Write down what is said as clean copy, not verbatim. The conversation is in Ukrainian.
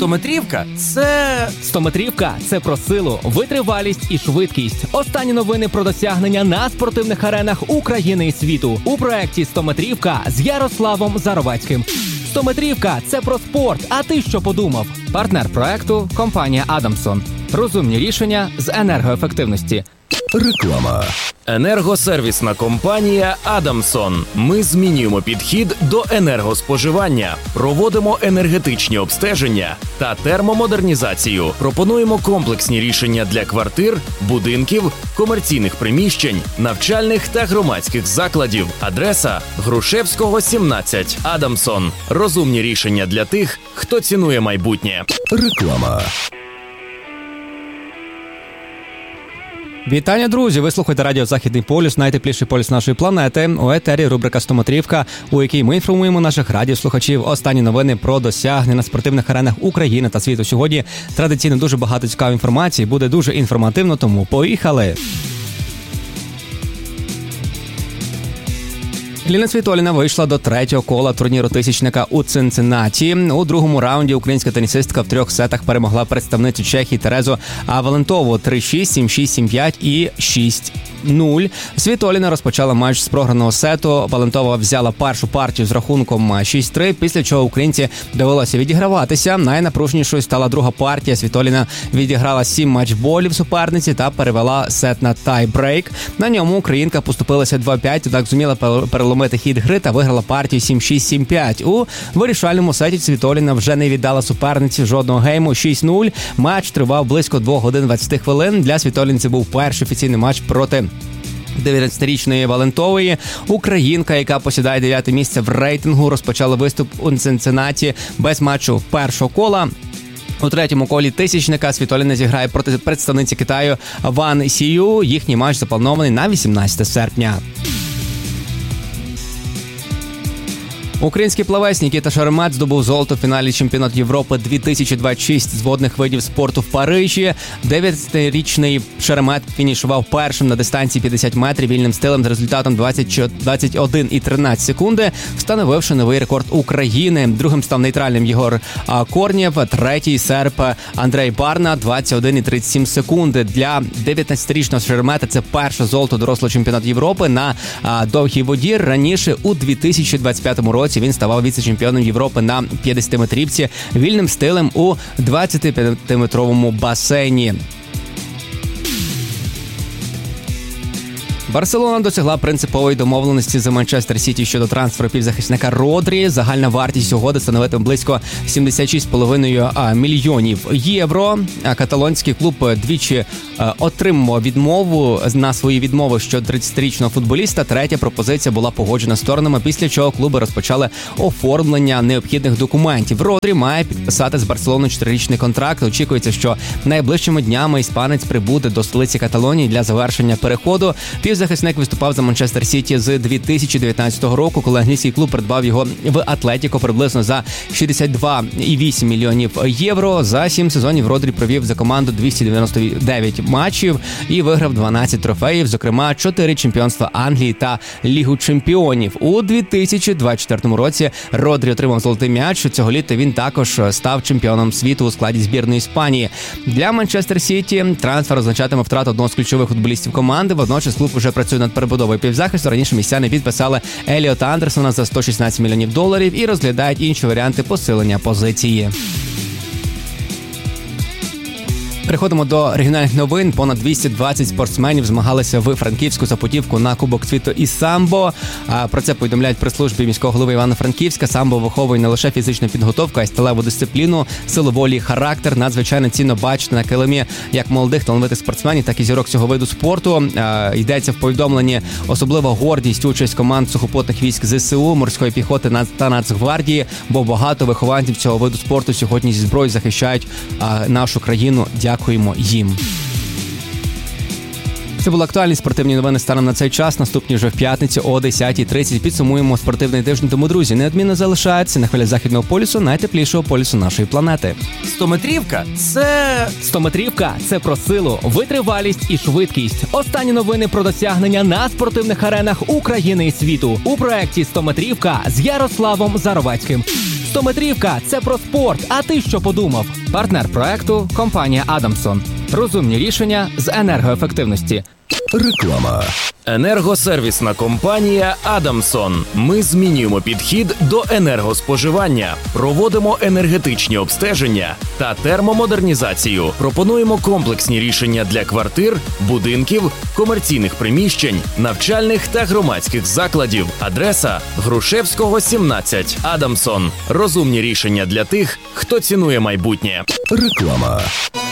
100-метрівка – це... 100-метрівка – це про силу, витривалість і швидкість. Останні новини про досягнення на спортивних аренах України і світу. У проєкті «100-метрівка» з Ярославом Заровецьким. 100-метрівка – це про спорт, а ти що подумав? Партнер проєкту – компанія «Адамсон». Розумні рішення з енергоефективності. Реклама. Енергосервісна компанія «Адамсон». Ми змінюємо підхід до енергоспоживання, проводимо енергетичні обстеження та термомодернізацію. Пропонуємо комплексні рішення для квартир, будинків, комерційних приміщень, навчальних та громадських закладів. Адреса – Грушевського, 17. «Адамсон». Розумні рішення для тих, хто цінує майбутнє. Реклама. Вітання, друзі! Ви слухаєте радіо «Західний полюс», найтепліший полюс нашої планети. У етері рубрика «100-метрівка», у якій ми інформуємо наших радіослухачів останні новини про досягнення на спортивних аренах України та світу. Сьогодні традиційно дуже багато цікавої інформації, буде дуже інформативно, тому поїхали! Ліна Світоліна вийшла до третього кола турніру тисячника у Цинциннаті. У другому раунді українська тенісистка в 3 сетах перемогла представницю Чехії Терезу Валентову 3-6, 7-6, 7-5 і 6-0. Світоліна розпочала матч з програного сету. Валентова взяла першу партію з рахунком 6-3, після чого українці довелося відіграватися. Найнапруженішою стала друга партія. Світоліна відіграла 7 матчболів суперниці та перевела сет на тайбрейк. На ньому українка поступилася 2-5, однак зуміла переломити хід гри та виграла партію 7-6, 7-5. У вирішальному сеті Світоліна вже не віддала суперниці жодного гейму 6-0. Матч тривав близько 2 годин 20 хвилин. Для Світолінці був перший офіційний матч проти 19-річної Валентової. Українка, яка посідає 9-те місце в рейтингу, розпочала виступ у Цинциннаті без матчу першого кола. У третьому колі тисячника Світоліна зіграє проти представниці Китаю Ван Сію. Їхній матч запланований на 18 серпня. Український плавець Нікіта Шеремет здобув золото в фіналі чемпіонату Європи 2026 з водних видів спорту в Парижі. 9-річний Шеремет фінішував першим на дистанції 50 метрів вільним стилем з результатом 21,13 секунди, встановивши новий рекорд України. Другим став нейтральним Єгор Корнєв, третій серб Андрей Барна 21,37 секунди. Для 19-річного Шеремета це перше золото дорослого чемпіонату Європи на довгій воді. Раніше у 2025 році він ставав віце-чемпіоном Європи на 50-метрівці вільним стилем у 25-метровому басейні. Барселона досягла принципової домовленості з Манчестер Сіті щодо трансферу півзахисника Родрі. Загальна вартість угоди становитиме близько 76,5 мільйонів євро. Каталонський клуб двічі отримав відмову на свої відмови щодо 30-річного футболіста. Третя пропозиція була погоджена сторонами, після чого клуби розпочали оформлення необхідних документів. Родрі має підписати з Барселоною 4-річний контракт. Очікується, що найближчими днями іспанець прибуде до столиці Каталонії для завершення переходу. Півзахисник виступав за Манчестер Сіті з 2019 року, коли англійський клуб придбав його в Атлетіко приблизно за 62,8 мільйонів євро. За 7 сезонів Родрі провів за команду 299 матчів і виграв 12 трофеїв, зокрема 4 чемпіонства Англії та Лігу чемпіонів. У 2024 році Родрі отримав золотий м'яч. Цього літа він також став чемпіоном світу у складі збірної Іспанії. Для Манчестер Сіті трансфер означатиме втрату одного з ключових футболістів команди. Водночас клуб вже працює над перебудовою півзахисту. Раніше містяни підписали Еліота Андерсона за $116 мільйонів і розглядають інші варіанти посилення позиції. Переходимо до регіональних новин. Понад 220 спортсменів змагалися в Франківську за путівку на Кубок світу із самбо. Про це повідомляють прес-службі міського голови Івано-Франківська. Самбо виховує не лише фізичну підготовку, а й сталеву дисципліну, силу волі і характер. Надзвичайно цінно бачити на килимі як молодих талановитих спортсменів, так і зірок цього виду спорту. Йдеться в повідомленні особлива гордість участь команд сухопутних військ ЗСУ, морської піхоти та Нацгвардії, бо багато вихованців цього виду спорту сьогодні зі зброєю захищають нашу країну. Дякуємо їм. Це були актуальні спортивні новини станом на цей час. Наступні вже в п'ятницю о 10:30 підсумуємо спортивний тиждень. Тому, друзі, неодмінно залишайтеся на хвилях Західного полюсу, найтеплішого полюсу нашої планети. 100-метрівка – це... 100-метрівка – це про силу, витривалість і швидкість. Останні новини про досягнення на спортивних аренах України і світу у проєкті «100-метрівка» з Ярославом Заровецьким. 100-метрівка – це про спорт, а ти що подумав? Партнер проекту – компанія «Адамсон». Розумні рішення з енергоефективності. Реклама. Енергосервісна компанія «Адамсон». Ми змінюємо підхід до енергоспоживання, проводимо енергетичні обстеження та термомодернізацію. Пропонуємо комплексні рішення для квартир, будинків, комерційних приміщень, навчальних та громадських закладів. Адреса – Грушевського, 17. «Адамсон». Розумні рішення для тих, хто цінує майбутнє. Реклама.